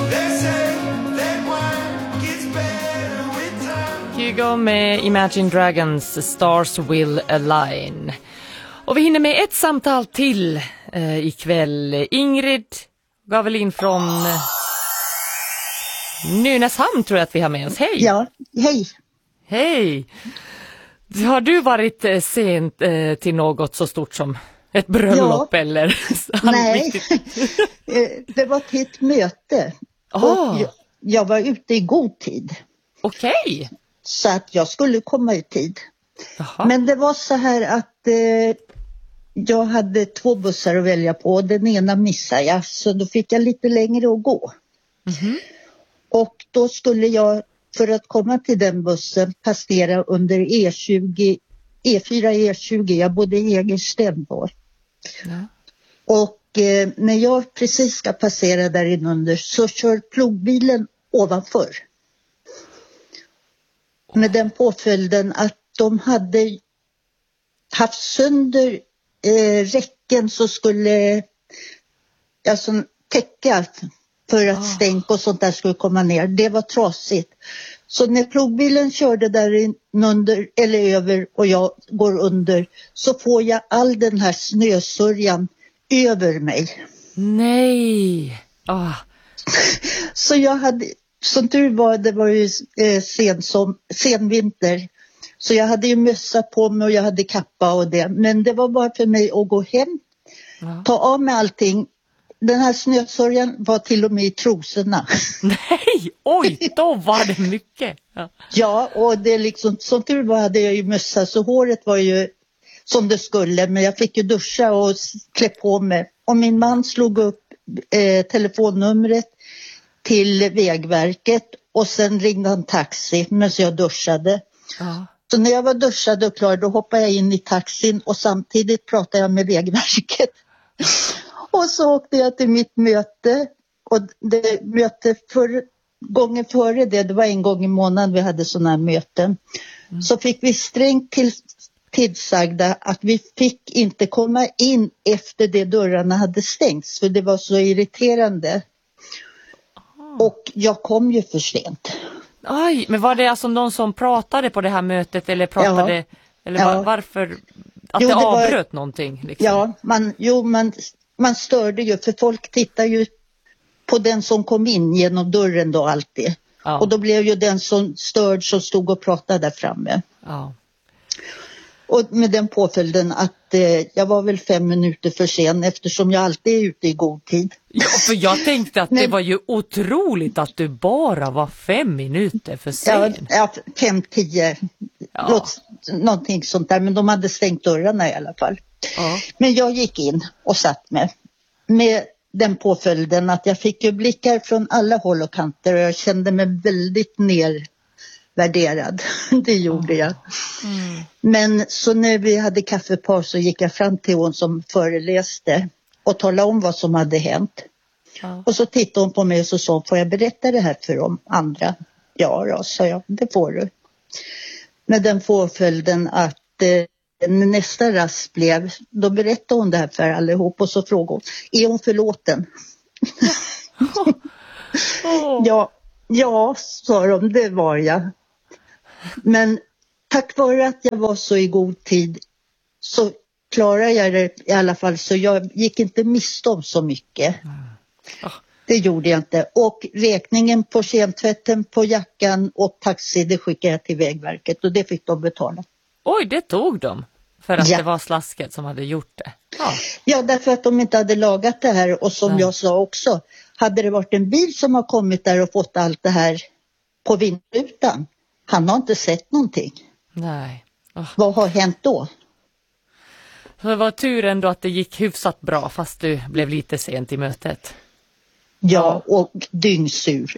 Hugo med Imagine Dragons Stars Will Align. Och vi hinner med ett samtal till ikväll. Ingrid Gavelin från Nynäshamn tror jag att vi har med oss. Hej! Ja, hej! Hej! Har du varit sent till något så stort som ett bröllop eller? Nej, det var till ett möte. Och jag var ute i god tid. Okej. Så att jag skulle komma i tid. Jaha. Men det var så här att jag hade 2 bussar att välja på. Den ena missade jag, så då fick jag lite längre att gå. Mm-hmm. Och då skulle jag, för att komma till den bussen, passera under E4, E20. Jag bodde i Egersten då. Ja. Och när jag precis ska passera där inunder så kör plogbilen ovanför. Med den påföljden att de hade haft sönder räcken så skulle alltså täcka för att stänk och sånt där skulle komma ner. Det var trasigt. Så när plogbilen körde där under eller över och jag går under så får jag all den här snösörjan över mig. Nej! Så jag hade, som tur var, det var ju senvinter. Så jag hade ju mössa på mig och jag hade kappa och det. Men det var bara för mig att gå hem, ta av mig allting. Den här snösörjan var till och med i trosorna. Nej, oj, då var det mycket. Ja, och det liksom, som tur var hade jag ju mössa så håret var ju som det skulle. Men jag fick ju duscha och klä på mig. Och min man slog upp telefonnumret till Vägverket och sen ringde han taxi medan jag duschade. Så när jag var duschad och klar då hoppade jag in i taxin och samtidigt pratade jag med Vägverket. Och så åkte jag till mitt möte och det möte gången före det var en gång i månaden vi hade sådana här möten. Så fick vi strängt tillsagda att vi fick inte komma in efter det dörrarna hade stängts för det var så irriterande. Och jag kom ju för sent. Oj, men var det alltså någon som pratade på det här mötet eller pratade eller varför att det avbröt någonting liksom? Ja, man störde ju för folk tittar ju på den som kom in genom dörren då alltid. Ja. Och då blev ju den som störd som stod och pratade där framme. Ja. Och med den påföljden att jag var väl 5 minuter för sen eftersom jag alltid är ute i god tid. Ja, för jag tänkte att det var ju otroligt att du bara var 5 minuter för sen. Ja, 5-10. Någonting sånt där. Men de hade stängt dörrarna i alla fall. Ja. Men jag gick in och satt mig. Med den påföljden att jag fick ju blickar från alla håll och kanter. Och jag kände mig väldigt nervärderad. Det gjorde jag. Mm. Men så när vi hade kaffepaus så gick jag fram till hon som föreläste. Och talade om vad som hade hänt. Ja. Och så tittade hon på mig och så sa, får jag berätta det här för de andra? Ja då, sa jag, det får du. Med den påföljden att nästa rast blev, då berättade hon det här för allihop och så frågade hon, är hon förlåten? Ja, sa de, det var jag. Men tack vare att jag var så i god tid så klarade jag det i alla fall, så jag gick inte miste om så mycket. Det gjorde jag inte. Och räkningen på kemtvätten, på jackan och taxi, det skickade jag till Vägverket och det fick de betala. Oj, det tog de för att det var slasket som hade gjort det. Ja, därför att de inte hade lagat det här och som jag sa också, hade det varit en bil som har kommit där och fått allt det här på vindrutan, han har inte sett någonting. Nej. Vad har hänt då? Det var tur ändå att det gick hyfsat bra fast du blev lite sent i mötet. Ja, och dyngsur.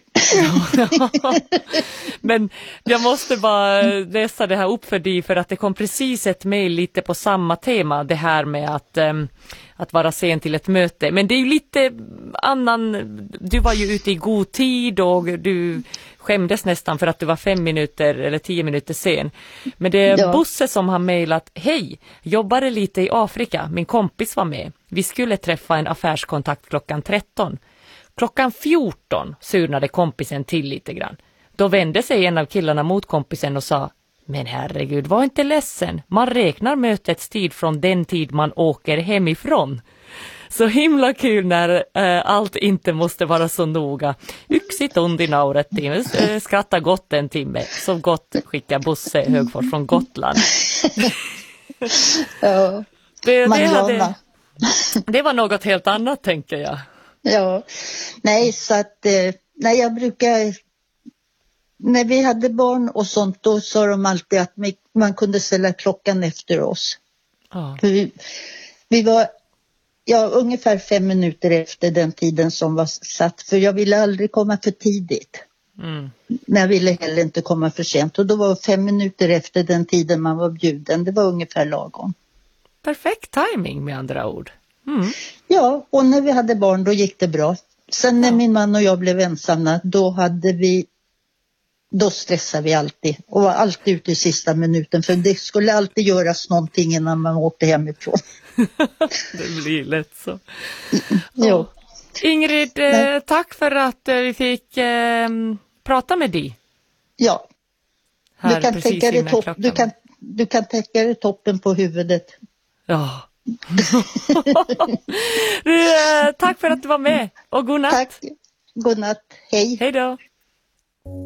Men jag måste bara läsa det här upp för dig för att det kom precis ett mejl lite på samma tema. Det här med att vara sen till ett möte. Men det är ju lite annan, du var ju ute i god tid och du skämdes nästan för att du var 5 minuter eller 10 minuter sen. Men det är Bosse som har mejlat, hej, jobbade lite i Afrika, min kompis var med. Vi skulle träffa en affärskontakt klockan 13. Klockan 14 surnade kompisen till lite grann. Då vände sig en av killarna mot kompisen och sa: men herregud, var inte ledsen. Man räknar mötets tid från den tid man åker hemifrån. Så himla kul när allt inte måste vara så noga. Yksi tunti naurettiin, skratta gott en timme. Så gott skickar Bosse Högfors från Gotland. Ja, det var något helt annat, tänker jag. Ja, nej, så att nej, jag brukar, när vi hade barn och sånt, då sa de alltid att man kunde ställa klockan efter oss. Ja. Vi var ungefär 5 minuter efter den tiden som var satt, för jag ville aldrig komma för tidigt. Men jag ville heller inte komma för sent, och då var 5 minuter efter den tiden man var bjuden. Det var ungefär lagom. Perfekt timing med andra ord. Ja, och när vi hade barn då gick det bra. Sen när min man och jag blev ensamma, då stressade vi alltid. Och var alltid ute i sista minuten, för det skulle alltid göras någonting innan man åkte hemifrån. Det blir lätt så. Jo. Ingrid, tack för att vi fick prata med dig. Ja, Här du kan precis täcka det innan du kan täcka det toppen på huvudet. Ja. Tack för att du var med och god natt. Tack, god natt, hej. Hej då.